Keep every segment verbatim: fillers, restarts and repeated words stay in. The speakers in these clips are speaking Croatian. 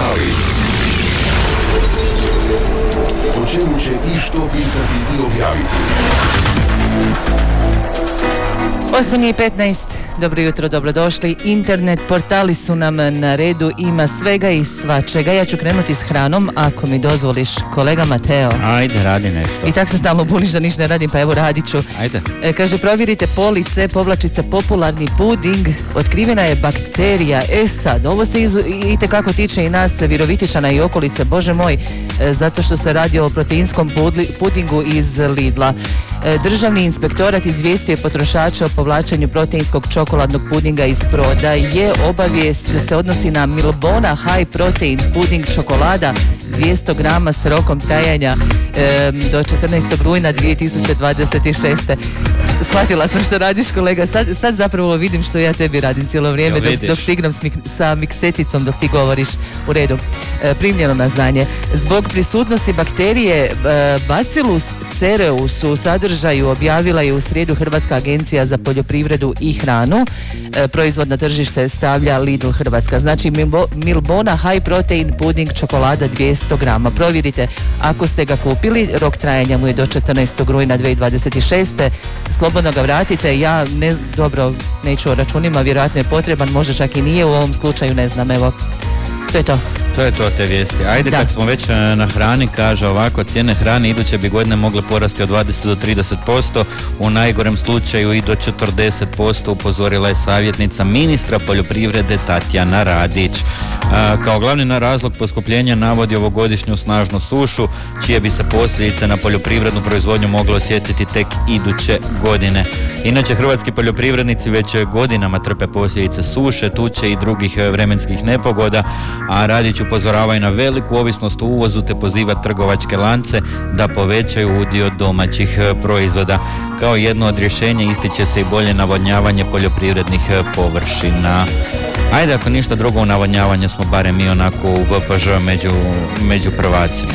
Portali. O čemu će i što pisati i objaviti. osam i petnaest. Dobro jutro, dobrodošli. Internet portali su nam na redu, ima svega i svačega. Ja ću krenuti s hranom, ako mi dozvoliš, kolega Mateo. Ajde, radi nešto. I tak se stalno buniš da ništa ne radim, pa evo radit ću. Ajde. E, kaže, provjerite police, povlačica popularni puding, otkrivena je bakterija. E sad, ovo se izu, itekako tiče i nas, Virovitičana i okolice, bože moj, e, zato što se radi o proteinskom pudli, pudingu iz Lidla. E, Državni inspektorat izvijestio je potrošače o povlačenju proteinskog čokoladnog pudinga iz prodaje. Obavijest se odnosi na Milbona High Protein puding čokolada dvjesto grama s rokom trajanja e, do četrnaestog rujna dvije tisuće dvadeset šeste. Shvatila sam što radiš, kolega. Sad, sad zapravo vidim što ja tebi radim cijelo vrijeme dok, dok stigram s mik, sa mikseticom dok ti govoriš. U redu. E, primljeno na znanje. Zbog prisutnosti bakterije e, Bacillus cereus u sadržaju objavila je u srijedu Hrvatska agencija za poljoprivredu i hranu. E, proizvod na tržište stavlja Lidl Hrvatska. Znači Milbona High Protein puding čokolada dvjesto grama. Provjerite ako ste ga kupili. Rok trajanja mu je do četrnaestog rujna dvije tisuće dvadeset šeste. Slobodno ga vratite. Ja ne, dobro, neću o računima, vjerojatno je potreban, možda čak i nije u ovom slučaju, ne znam, evo. To je to. To je to te vijesti. Ajde, da. Kad smo već na hrani, kaže ovako, cijene hrane iduće bi godine mogle porasti od dvadeset do trideset posto, u najgorem slučaju i do četrdeset posto, upozorila je savjetnica ministra poljoprivrede Tatjana Radić. A, kao glavni na razlog poskupljenja navodi ovogodišnju snažnu sušu, čije bi se posljedice na poljoprivrednu proizvodnju mogle osjetiti tek iduće godine. Inače, hrvatski poljoprivrednici već godinama trpe posljedice suše, tuče i drugih vremenskih nepogoda, a Radić upozorava i na veliku ovisnost u uvozu te poziva trgovačke lance da povećaju udio domaćih proizvoda. Kao jedno od rješenja ističe se i bolje navodnjavanje poljoprivrednih površina. Ajde, ako ništa drugo, u navodnjavanju smo barem mi onako u V P Ž među, među prvacima.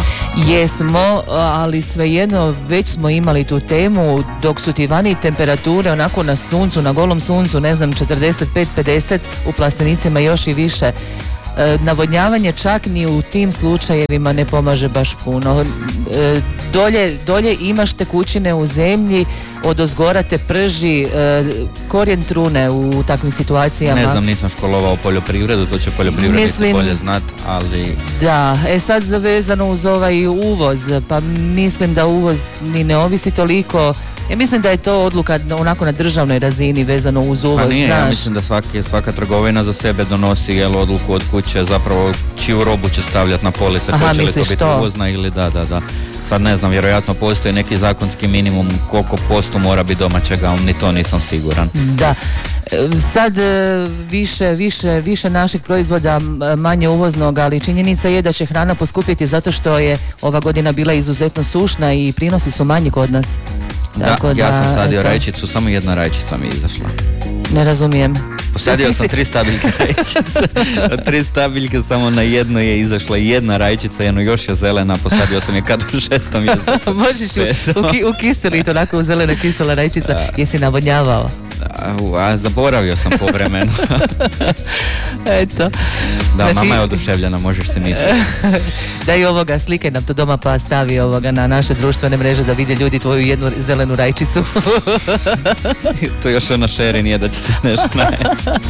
Jesmo, ali svejedno već smo imali tu temu, dok su ti vani temperature onako na suncu, na golom suncu, ne znam, četrdeset pet pedeset, u plastenicima još i više. E, navodnjavanje čak ni u tim slučajevima ne pomaže baš puno. E, dolje, dolje imaš tekućine u zemlji, odozgora te prži, e, korijen trune u takvim situacijama. Ne znam, nisam školovao poljoprivredu, to će poljoprivrednici mislim, bolje znat, ali... Da, e sad zavezano uz ovaj uvoz, pa mislim da uvoz ni ne ovisi toliko. Ja mislim da je to odluka onako na državnoj razini vezano uz uvoz. Pa nije, znaš. Ja mislim da svaki, svaka trgovina za sebe donosi jel, odluku od kuće, zapravo čiju robu će stavljati na police, hoće li to biti to? Uvozna ili da, da, da. Sad ne znam, vjerojatno postoji neki zakonski minimum koliko posto mora biti domaćega, ali ni to nisam siguran. Da. Sad više, više, više naših proizvoda, manje uvoznog, ali činjenica je da će hrana poskupiti zato što je ova godina bila izuzetno sušna i prinosi su manji kod nas. Da, da, ja sam sadio rajčicu, samo jedna rajčica mi je izašla. Ne razumijem. Posadio sam tri stabiljke rajčice. Od tri stabiljke samo na jedno je izašla jedna rajčica, jedno još je zelena, posadio sam je kad u šestom mjesecu. Možeš u, u, u kiseli, to onako u zelena kisela rajčica. Jesi navodnjavao? A, a zaboravio sam po vremenu. Eto. Da, znači, mama je oduševljena, možeš se misliti. Da i ovoga, slikaj nam to doma pa stavi ovoga na naše društvene mreže da vide ljudi tvoju jednu zelenu rajčicu. To još ono šeri nije da će se nešto najeti.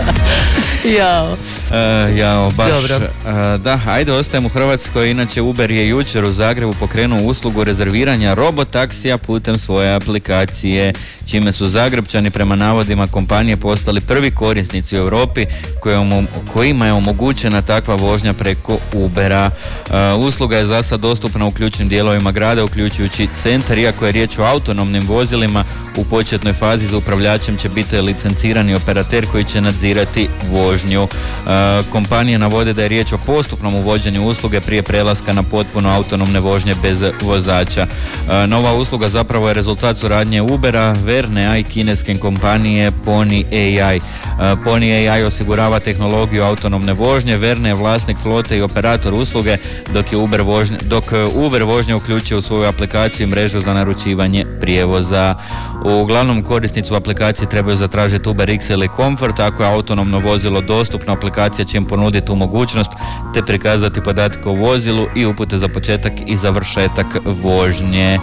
Jao. Uh, jao, baš. Dobro. Uh, da, ajde, ostajem u Hrvatskoj. Inače, Uber je jučer u Zagrebu pokrenuo uslugu rezerviranja robotaksija putem svoje aplikacije, čime su Zagrebčani prema navodima kompanije postali prvi korisnici u Europi kojima je omogućena takva vožnja preko Ubera. Uh, usluga je za sad dostupna u ključnim dijelovima grada, uključujući centar, iako je riječ o autonomnim vozilima. U početnoj fazi za upravljačem će biti licencirani operater koji će nadzirati vožnju. E, kompanije navode da je riječ o postupnom uvođenju usluge prije prelaska na potpuno autonomne vožnje bez vozača. E, nova usluga zapravo je rezultat suradnje Ubera, Vernea i kineske kompanije Pony A I. Pony A I osigurava tehnologiju autonomne vožnje, Verne je vlasnik flote i operator usluge, dok je Uber vožnje, dok Uber vožnje uključuje u svoju aplikaciju i mrežu za naručivanje prijevoza. Uglavnom korisnici u aplikaciji trebaju zatražiti Uber X ili Comfort. Ako je autonomno vozilo dostupno, aplikacija će im ponuditi tu mogućnost te prikazati podatke o vozilu i upute za početak i završetak vožnje.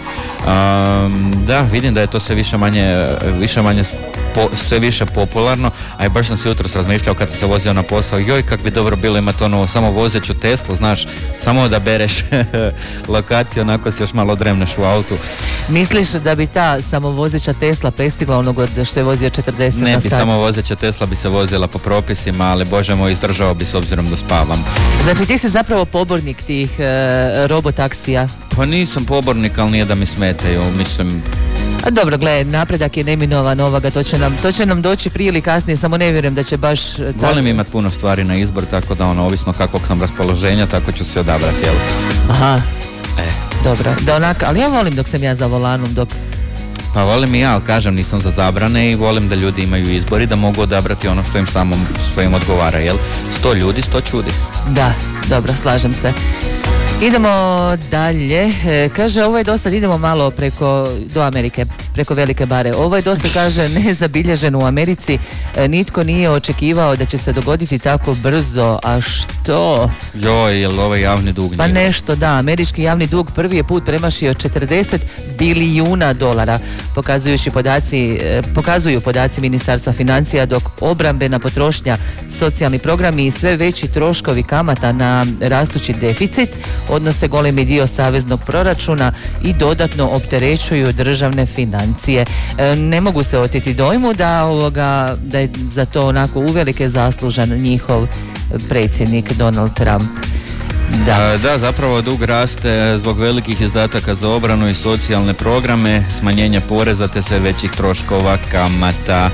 Um, da, vidim da je to sve više manje, više manje po, sve više popularno, a i baš sam se jutros razmišljao kad sam se vozio na posao, joj kak bi dobro bilo imati ono samo vozeću Teslu, znaš, samo da bereš lokaciju, onako si još malo dremneš u autu. Misliš da bi ta samovozeća Tesla prestigla onog od što je vozio četrdeset ne na bi sat? samovozeća Tesla bi se vozila po propisima, ali bože moj, izdržao bi s obzirom da spavam. Znači ti si zapravo pobornik tih e, robotaksija? Pa nisam pobornik, ali nije da mi smetaju, mislim. A dobro, gle, napredak je neminovan ovoga, to će nam, to će nam doći prije ili kasnije, samo ne vjerujem da će baš... Ta... Volim imati puno stvari na izbor, tako da ono, ovisno kakvog sam raspoloženja, tako ću se odabrati, jel? Aha, e. dobro, da onak, ali ja volim dok sam ja za volanom, dok... Pa volim i ja, ali kažem, nisam za zabrane i volim da ljudi imaju izbor i da mogu odabrati ono što im samom, što im odgovara, jel? Sto ljudi, sto čudi. Da, dobro, slažem se. Idemo dalje. E, kaže, ovo je dosta, idemo malo preko, do Amerike, preko Velike bare. Ovo je dosta, kaže, nezabilježeno u Americi. E, nitko nije očekivao da će se dogoditi tako brzo. A što? Joj, jel ovo je javni dug? Pa nešto, da. Američki javni dug prvi je put premašio četrdeset bilijuna dolara. Pokazujući podaci, e, pokazuju podaci Ministarstva financija, dok obrambena potrošnja, socijalni programi i sve veći troškovi kamata na rastući deficit odnose golemi dio saveznog proračuna i dodatno opterećuju državne financije. E, ne mogu se oteti dojmu da, ovoga, da je za to onako uvelike zaslužan njihov predsjednik Donald Trump. Da. da, zapravo dug raste zbog velikih izdataka za obranu i socijalne programe, smanjenja poreza te sve većih troškova kamata.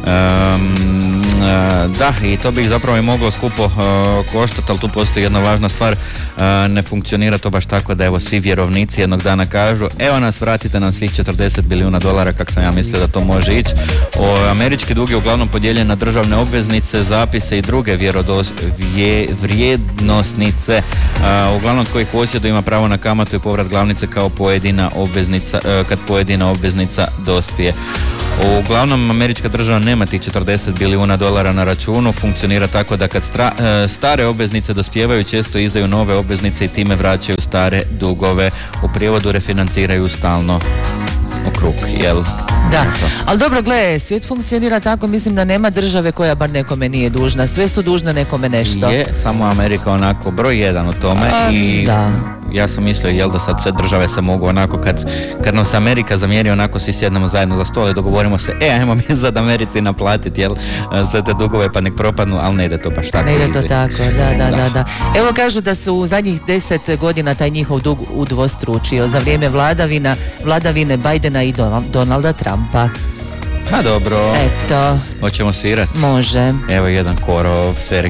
Um, da, i to bi zapravo i moglo skupo uh, koštati, ali tu postoji jedna važna stvar, uh, ne funkcionira to baš tako da evo svi vjerovnici jednog dana kažu evo nas, vratite nam svih četrdeset bilijuna dolara kak sam ja mislio da to može ići. O, američki dug je uglavnom podijeljen na državne obveznice, zapise i druge vjerodos, vje, vrijednosnice, uh, uglavnom kojih posjedu ima pravo na kamatu i povrat glavnice kao pojedina obveznica, uh, kad pojedina obveznica dospije. Uglavnom, američka država nema tih četrdeset bilijuna dolara na računu, funkcionira tako da kad stra, e, stare obveznice dospijevaju, često izdaju nove obveznice i time vraćaju stare dugove. U prijevodu refinanciraju stalno u krug, jel? Da, ali dobro, gle, svijet funkcionira tako, mislim da nema države koja bar nekome nije dužna, sve su dužne nekome nešto. Je, samo Amerika onako broj jedan u tome. A, i da. Ja sam mislio, jel da sad sve države se mogu onako, kad, kad nam se Amerika zamjeri, onako svi sjednemo zajedno za stol i dogovorimo se, e, ajmo mi sad Americi naplatiti, jel, sve te dugove pa nek propadnu, ali ne ide to baš tako. Ne ide to izi. tako, da, da, da, da. Evo kažu da su u zadnjih deset godina taj njihov dug udvostručio za vrijeme vladavina, vladavine Bidena i Donald, Donalda Trumpa. Ha, dobro. Eto. Hoćemo svirati? Može. Evo jedan korov, Sergej.